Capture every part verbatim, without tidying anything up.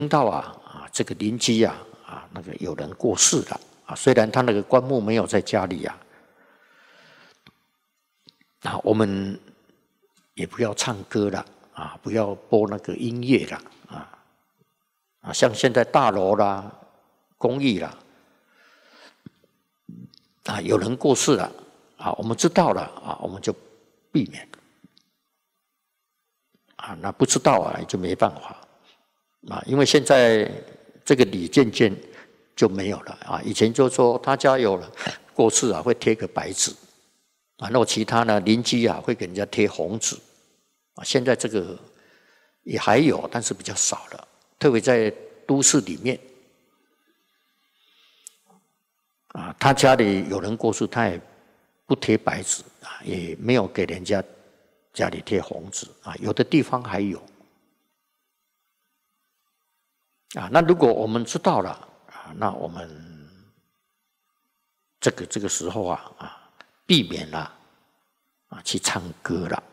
听到啊啊，这个邻居啊啊，那个有人过世了啊，虽然他那个棺木没有在家里啊，啊，我们也不要唱歌了啊，不要播那个音乐了啊啊，像现在大楼啦、公寓啦啊，有人过世了啊，我们知道了啊，我们就避免啊，那不知道啊就没办法。啊，因为现在这个礼渐渐就没有了啊。以前就说他家有了过世啊，会贴个白纸啊，然后其他呢邻居啊会给人家贴红纸啊。现在这个也还有，但是比较少了，特别在都市里面啊，他家里有人过世，他也不贴白纸啊，也没有给人家家里贴红纸啊，有的地方还有。啊，那如果我们知道了啊，那我们这个这个时候啊啊，避免了啊去唱歌了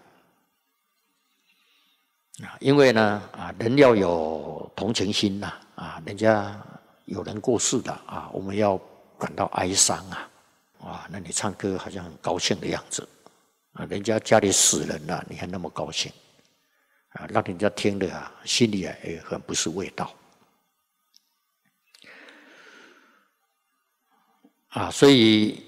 啊，因为呢啊，人要有同情心呐啊，人家有人过世了啊，我们要感到哀伤啊，哇，那你唱歌好像很高兴的样子啊，人家家里死人了，你还那么高兴啊，让人家听了啊，心里啊也很不是味道。啊，所以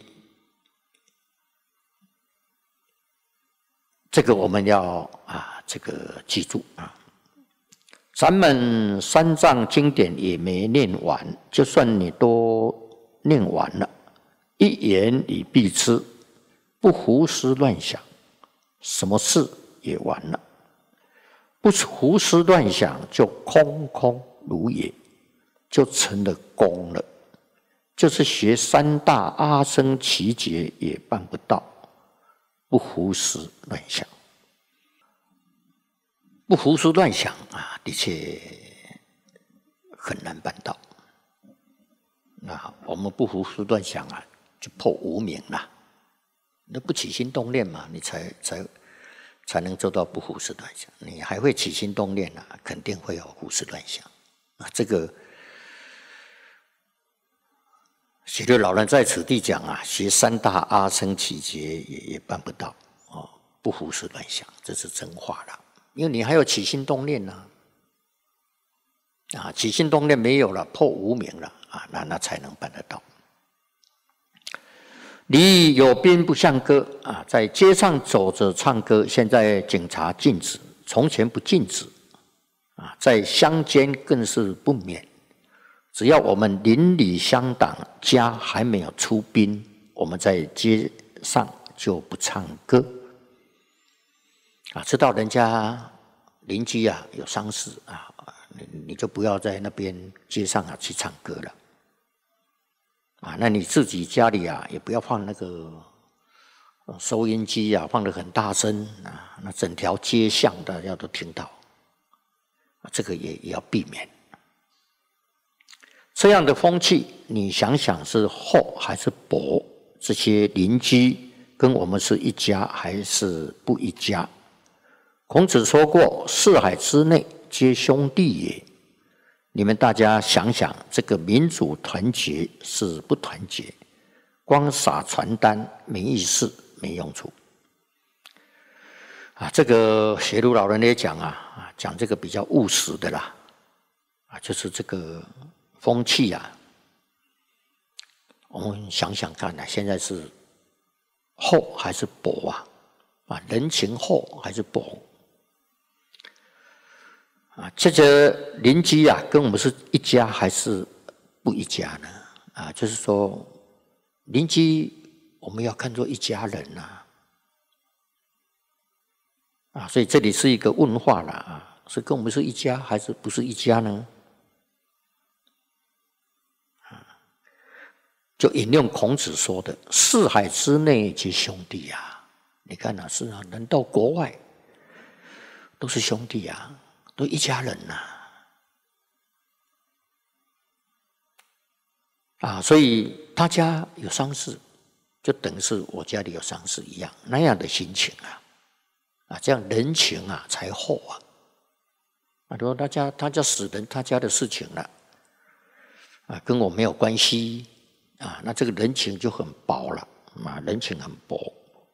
这个我们要啊，这个记住啊。咱们三藏经典也没念完，就算你都念完了，一言以蔽之，不胡思乱想，什么事也完了。不胡思乱想，就空空如也，就成了空了。就是学三大阿僧祇劫也办不到，不胡思乱想，不胡思乱想啊，的确很难办到。那我们不胡思乱想啊，就破无明了。那不起心动念嘛，你才才才能做到不胡思乱想。你还会起心动念啊，肯定会有胡思乱想啊，这个。许多老人在此地讲啊，学三大阿僧祇劫也也办不到哦，不胡思乱想，这是真话了。因为你还有起心动念呢、啊，啊，起心动念没有了，破无明了啊，那那才能办得到。你有兵不向歌啊，在街上走着唱歌，现在警察禁止，从前不禁止啊，在乡间更是不免。只要我们邻里乡党家还没有出兵，我们在街上就不唱歌啊！知道人家邻居啊有丧事啊，你你就不要在那边街上啊去唱歌了啊！那你自己家里啊也不要放那个收音机啊，放得很大声啊，那整条街巷大家都听到，这个也也要避免。这样的风气，你想想是厚还是薄？这些邻居跟我们是一家还是不一家？孔子说过：“四海之内皆兄弟也。”你们大家想想，这个民主团结是不团结？光撒传单没意思，没用处。啊，这个学儒老人也讲啊，讲这个比较务实的啦，啊，就是这个。风气啊，我们想想看啊，现在是厚还是薄啊？啊，人情厚还是薄？啊，这个邻居啊，跟我们是一家还是不一家呢？啊，就是说邻居我们要看作一家人呐、啊。啊，所以这里是一个问话了啊，是跟我们是一家还是不是一家呢？就引用孔子说的“四海之内皆兄弟啊”，你看哪、啊、是啊？人到国外都是兄弟啊，都一家人呐、啊。啊，所以他家有丧事，就等于是我家里有丧事一样，那样的心情啊，啊，这样人情啊才厚啊。 啊，说他家他家死人，他家的事情了，啊，跟我没有关系啊，那这个人情就很薄了啊，人情很薄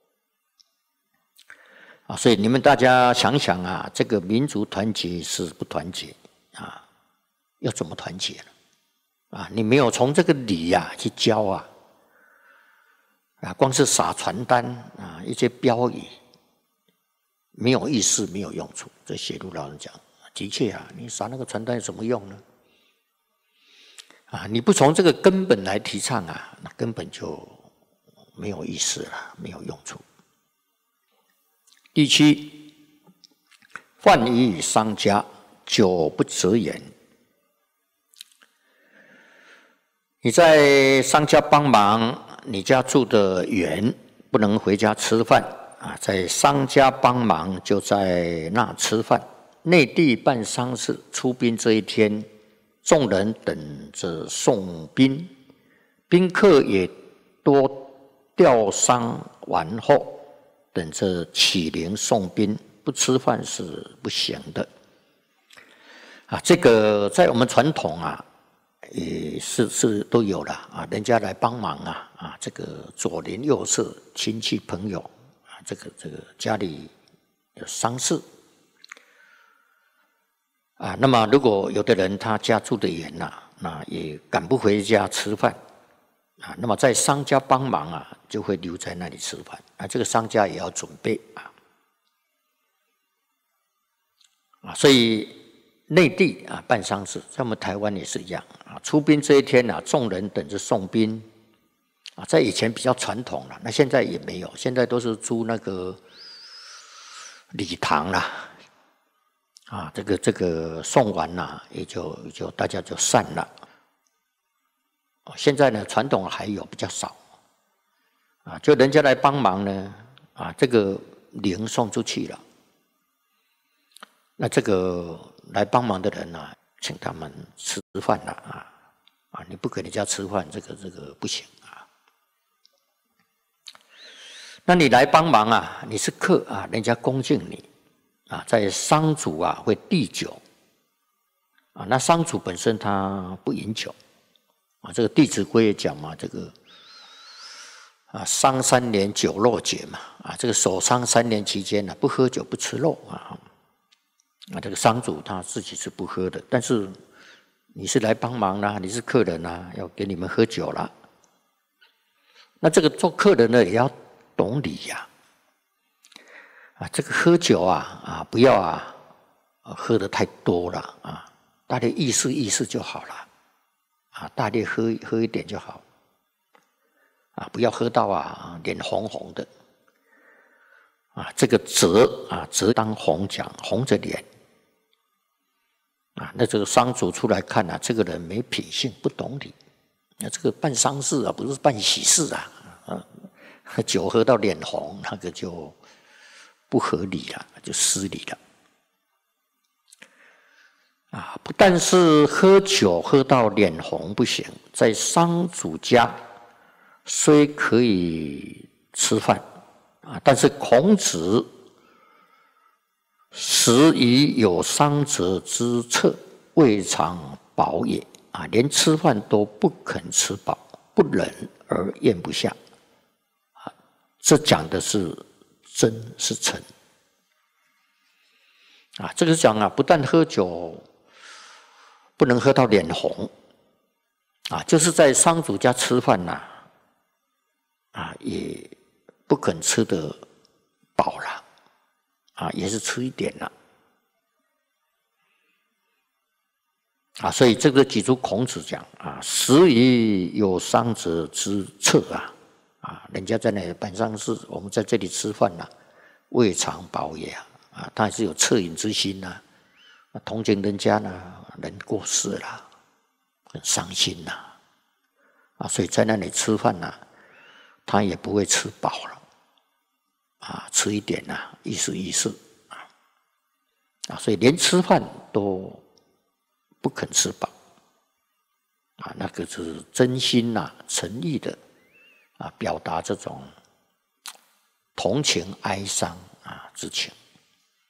啊，所以你们大家想想啊，这个民族团结是不团结啊，要怎么团结呢？啊，你没有从这个礼呀、啊、去教啊，啊，光是撒传单啊，一些标语，没有意思，没有用处。这写入老人讲，的确啊，你撒那个传单有什么用呢？啊，你不从这个根本来提倡啊，那根本就没有意思了，没有用处。第七，患于商家，久不择言。你在商家帮忙，你家住的远，不能回家吃饭啊，在商家帮忙就在那吃饭。内地办丧事出殡这一天，众人等着送殡，宾客也多吊丧完后，等着起灵送殡，不吃饭是不行的。啊，这个在我们传统啊。也是是都有了啊，人家来帮忙啊啊，这个左邻右舍、亲戚朋友啊，这个这个家里有丧事啊，那么如果有的人他家住得远呐，那也赶不回家吃饭啊，那么在商家帮忙啊，就会留在那里吃饭啊，这个商家也要准备啊啊，所以。内地啊办丧事，在我们台湾也是一样啊。出殡这一天啊，众人等着送殡啊，在以前比较传统了，那现在也没有，现在都是租那个礼堂啦，啊，这个这个送完了，也就也就大家就散了。现在呢，传统还有比较少啊，就人家来帮忙呢，啊，这个灵送出去了，那这个。来帮忙的人啊，请他们吃饭了啊啊！你不给人家吃饭，这个这个不行啊。那你来帮忙啊，你是客啊，人家恭敬你啊，在商主啊会递酒啊，那商主本身他不饮酒啊，这个《弟子规》也讲嘛，这个啊丧三年酒肉解嘛啊，这个守丧三年期间呢、啊，不喝酒不吃肉啊。啊，这个商主他自己是不喝的，但是你是来帮忙啦，你是客人啦，要给你们喝酒啦。那这个做客人的也要懂礼呀、啊，啊，这个喝酒啊啊，不要啊，喝得太多了啊，大家意思意思就好了，啊，大家喝喝一点就好，啊，不要喝到啊脸红红的，啊，这个折啊折当红讲，红着脸。啊，那这个商主出来看啊，这个人没品性，不懂礼。那这个办丧事啊，不是办喜事啊，啊，酒喝到脸红，那个就不合理了，就失礼了。啊，不但是喝酒喝到脸红不行，在商主家虽可以吃饭啊，但是孔子。食以有伤者之策，未尝饱也啊！连吃饭都不肯吃饱，不忍而咽不下啊！这讲的是真是诚啊！这个讲啊，不但喝酒不能喝到脸红啊，就是在商主家吃饭呐啊，啊，也不肯吃得饱了。啊，也是吃一点了，啊，所以这个举出孔子讲啊，食以有伤者之策啊，啊，人家在那里办丧事，我们在这里吃饭了，未尝饱也啊，啊，他还是有恻隐之心呐、啊，同情人家呢，人过世了，很伤心呐、啊，啊，所以在那里吃饭呢、啊，他也不会吃饱了。啊，吃一点呐、啊，意思意思啊，啊，所以连吃饭都不肯吃饱，啊，那个是真心呐、啊、诚意的啊，表达这种同情哀伤啊之情。